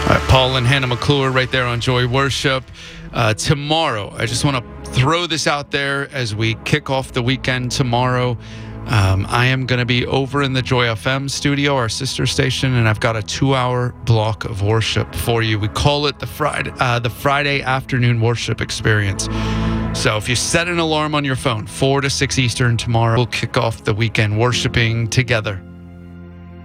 Paul and Hannah McClure right there on Joy Worship. Tomorrow, I just want to throw this out there as we kick off the weekend tomorrow. I am going to be over in the Joy FM studio, our sister station, and I've got a 2-hour block of worship for you. We call it the Friday afternoon worship experience. So if you set an alarm on your phone, 4 to 6 Eastern tomorrow, we'll kick off the weekend worshiping together.